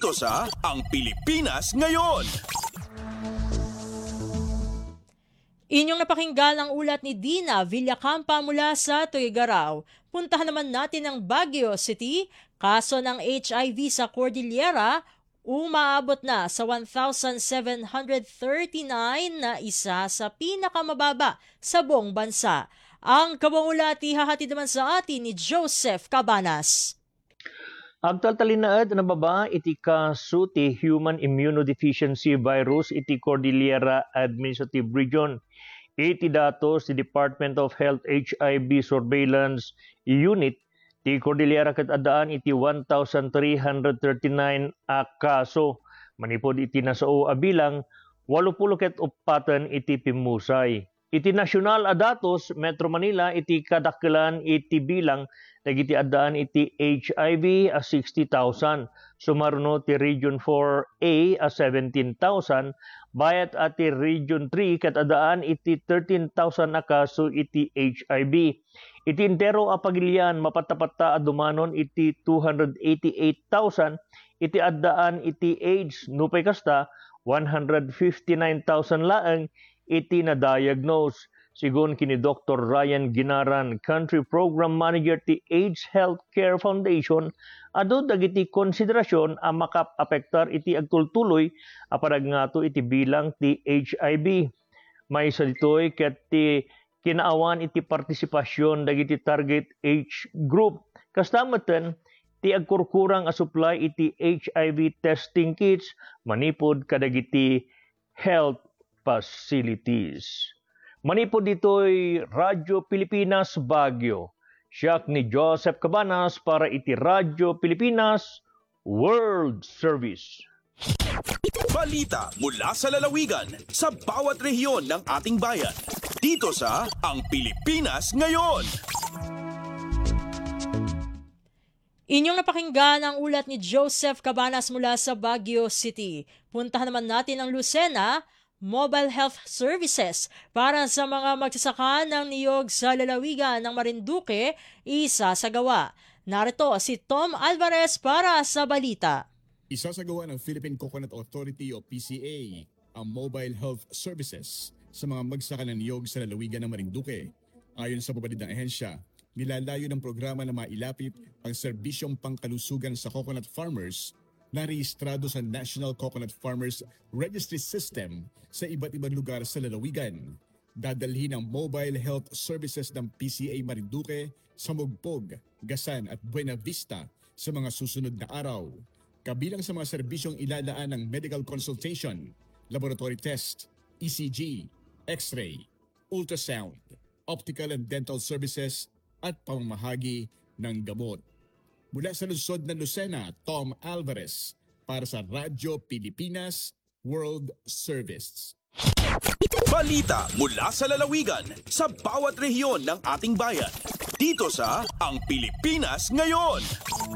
dito sa Ang Pilipinas Ngayon. Inyong napakinggan ang ulat ni Dina Villacampa mula sa Tuguegarao. Puntahan naman natin ang Baguio City. Kaso ng HIV sa Cordillera, umaabot na sa 1,739 na isa sa pinakamababa sa buong bansa. Ang kabuang ulat ihahatid naman sa atin ni Joseph Cabanas. Agtal talinaad na baba iti kaso ti human immunodeficiency virus iti Cordillera Administrative Region. Iti datos ti Department of Health HIV Surveillance Unit ti Cordillera ket adaan iti 1,339 a kaso. Manipod iti nasao a bilang 80 ket upatan iti pimusay. Iti nasyonal a datos Metro Manila iti kadakkelan iti bilang dagiti addaan iti HIV a 60,000. Sumaruno ti Region 4A a 17,000. Bayat ati Region 3 ket addaan iti 13,000 na kaso iti HIV. Iti entero a Pagilian mapatapatta a dumanon iti 288,000. Iti addaan iti AIDS nupay kasta 159,000 laeng iti na-diagnose. Sigun kini Dr. Ryan Ginaran, Country Program Manager ti AIDS Healthcare Foundation, adu dagiti konsiderasyon a makapapektar iti agtultuloy a paragnato iti bilang ti HIV. May sa ditoy ket ti kinaawan iti partisipasyon dagiti target age group. Kastameten ti agkurkurang a supply iti HIV testing kits manipod kadagiti health facilities. Manipod ditoy Radyo Pilipinas Baguio. Siyak ni Joseph Cabanas para iti Radyo Pilipinas World Service. Balita mula sa lalawigan sa bawat rehiyon ng ating bayan. Dito sa Ang Pilipinas Ngayon. Inyong napakinggan ang ulat ni Joseph Cabanas mula sa Baguio City. Puntahan naman natin ang Lucena. Mobile Health Services para sa mga magsasaka ng niyog sa lalawigan ng Marinduque, isasagawa. Narito si Tom Alvarez para sa balita. Isasagawa ng Philippine Coconut Authority o PCA ang Mobile Health Services sa mga magsasaka ng niyog sa lalawigan ng Marinduque. Ayon sa pabatid ng ahensya, nilalayo ng programa na mailapit ang serbisyong pangkalusugan sa coconut farmers na rehistrado sa National Coconut Farmers Registry System sa iba't ibang lugar sa lalawigan. Dadalhin ang mobile health services ng PCA Marinduque sa Mugpog, Gasan at Buena Vista sa mga susunod na araw. Kabilang sa mga serbisyong ilalaan ng medical consultation, laboratory test, ECG, X-ray, ultrasound, optical and dental services at pamamahagi ng gamot. Mula sa lungsod ng Lucena, Tom Alvarez para sa Radyo Pilipinas World Service. Balita mula sa lalawigan sa bawat rehiyon ng ating bayan. Dito sa Ang Pilipinas Ngayon.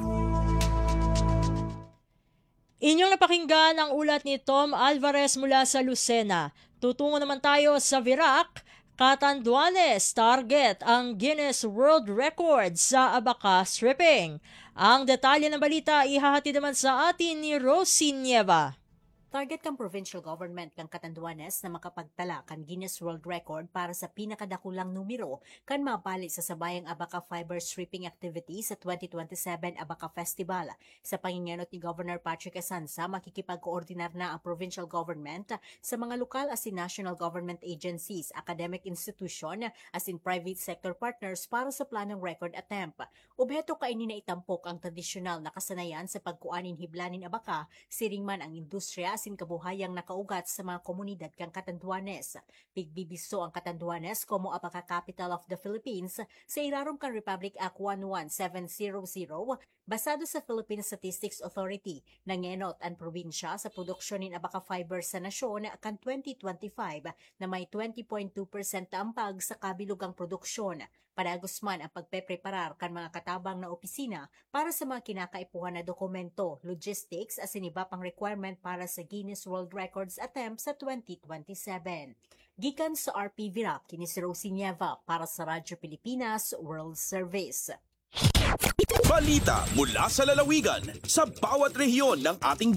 Inyong napakinggan ang ulat ni Tom Alvarez mula sa Lucena. Tutungo naman tayo sa Virac. Catanduanes target ang Guinness World Record sa abaca stripping. Ang detalye ng balita ihahatid naman sa atin ni Rosie Nieva. Target kang provincial government kang Catanduanes na makapagtala kan Guinness World Record para sa pinakadakulang numero kan mabalik sa sabayang abaca fiber stripping activity sa 2027 Abaca Festival. Sa panginganot ni Governor Patrick Asanza, makikipag-koordinar na ang provincial government sa mga lokal as in national government agencies, academic institution as in private sector partners para sa planong record attempt. Obheto kaini na itampok ang tradisyonal na kasanayan sa pagkuanin hiblanin abaca, siring man ang industriya asin kabuhayang nakaugat sa mga komunidad kang Catanduanes. Pigbibiso ang Catanduanes como abaca capital of the Philippines sa irarom kang Republic Act 11700 basado sa Philippine Statistics Authority. Nangenot ang probinsya sa produksyon ng abaca fiber sa nasyon kan 2025 na may 20.2% tampag sa kabilugang produksyon. Padagos man ang pagpepreparar kan mga katabang na opisina para sa mga kinakaipuhan na dokumento, logistics as iba pang requirement para sa Guinness World Records attempt sa 2027. Gikan sa RP Virac, kini si Rosie Nieva para sa Radyo Pilipinas World Service. Balita mula sa lalawigan sa bawat rehiyon ng ating